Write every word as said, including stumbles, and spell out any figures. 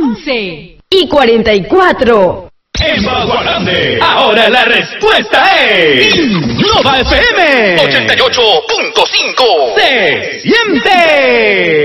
once y cuarenta y cuatro. En Bagua Grande, ahora la respuesta es Nova F M ochenta y ocho punto cinco. Se siente.